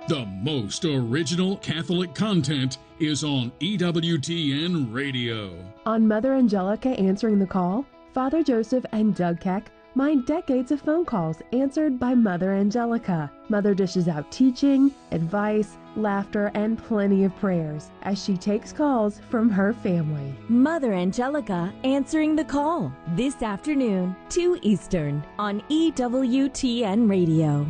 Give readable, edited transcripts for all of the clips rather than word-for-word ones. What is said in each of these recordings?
The most original Catholic content is on EWTN Radio. On Mother Angelica Answering the Call, Father Joseph and Doug Keck mine decades of phone calls answered by Mother Angelica. Mother dishes out teaching, advice, laughter, and plenty of prayers as she takes calls from her family. Mother Angelica Answering the Call, this afternoon, 2 Eastern, on EWTN Radio.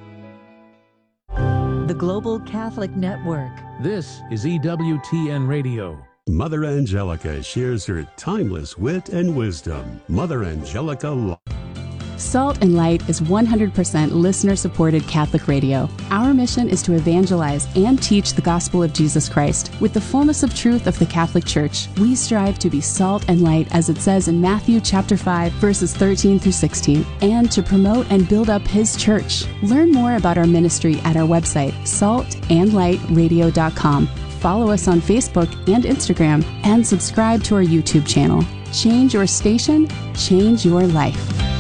The Global Catholic Network. This is EWTN Radio. Mother Angelica shares her timeless wit and wisdom. Mother Angelica Live. Salt and Light is 100% listener-supported Catholic radio. Our mission is to evangelize and teach the gospel of Jesus Christ. With the fullness of truth of the Catholic Church, we strive to be salt and light, as it says in Matthew chapter 5, verses 13 through 16, and to promote and build up His church. Learn more about our ministry at our website, saltandlightradio.com. Follow us on Facebook and Instagram, and subscribe to our YouTube channel. Change your station, change your life.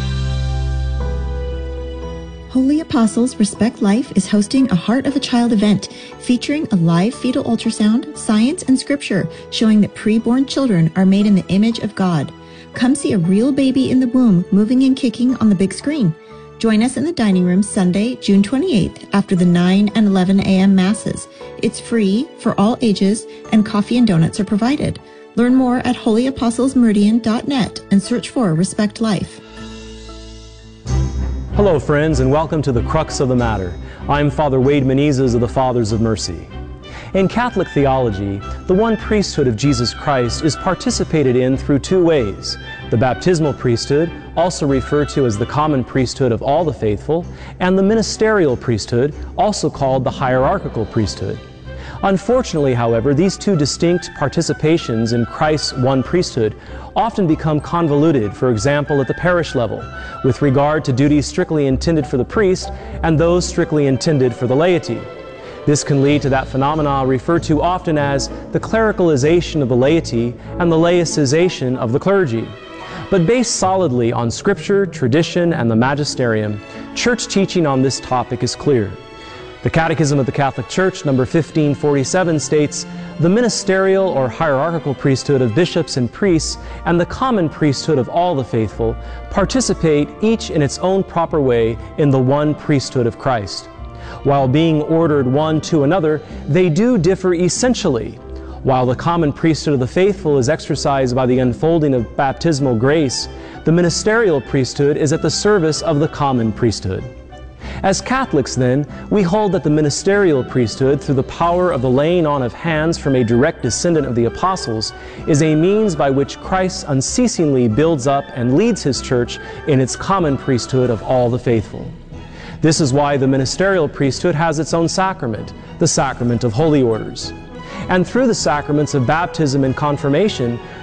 Holy Apostles Respect Life is hosting a Heart of a Child event featuring a live fetal ultrasound, science, and scripture showing that preborn children are made in the image of God. Come see a real baby in the womb moving and kicking on the big screen. Join us in the dining room Sunday, June 28th after the 9 and 11 a.m. masses. It's free for all ages and coffee and donuts are provided. Learn more at holyapostlesmeridian.net and search for Respect Life. Hello friends, and welcome to the Crux of the Matter. I'm Father Wade Menezes of the Fathers of Mercy. In Catholic theology, the one priesthood of Jesus Christ is participated in through two ways: the baptismal priesthood, also referred to as the common priesthood of all the faithful, and the ministerial priesthood, also called the hierarchical priesthood. Unfortunately, however, these two distinct participations in Christ's one priesthood often become convoluted, for example, at the parish level, with regard to duties strictly intended for the priest and those strictly intended for the laity. This can lead to that phenomena referred to often as the clericalization of the laity and the laicization of the clergy. But based solidly on Scripture, tradition, and the magisterium, church teaching on this topic is clear. The Catechism of the Catholic Church, number 1547, states, "The ministerial or hierarchical priesthood of bishops and priests and the common priesthood of all the faithful participate each in its own proper way in the one priesthood of Christ. While being ordered one to another, they do differ essentially. While the common priesthood of the faithful is exercised by the unfolding of baptismal grace, the ministerial priesthood is at the service of the common priesthood." As Catholics, then, we hold that the ministerial priesthood, through the power of the laying on of hands from a direct descendant of the apostles, is a means by which Christ unceasingly builds up and leads His church in its common priesthood of all the faithful. This is why the ministerial priesthood has its own sacrament, the sacrament of holy orders. And through the sacraments of baptism and confirmation,